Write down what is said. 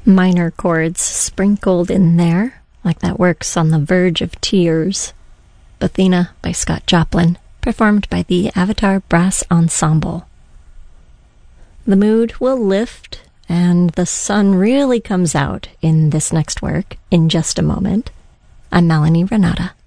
Minor chords sprinkled in there, like that works on the verge of tears. Bothina by Scott Joplin, performed by the Avatar Brass Ensemble. The mood will lift, and the sun really comes out in this next work in just a moment. I'm Melanie Renata.